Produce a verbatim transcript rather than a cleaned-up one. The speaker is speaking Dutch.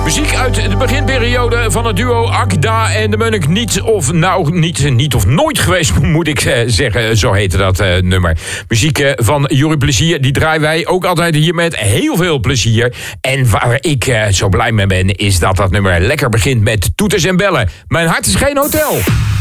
Muziek uit de beginperiode van het duo Akda en de Munnik. Niet of, nou, niet, niet of nooit geweest, moet ik uh, zeggen. Zo heette dat uh, nummer. Muziek uh, van Jori Plezier, die draaien wij ook altijd hier met heel veel plezier. En waar ik uh, zo blij mee ben, is dat dat nummer lekker begint met toeters en bellen. Mijn hart is geen hotel.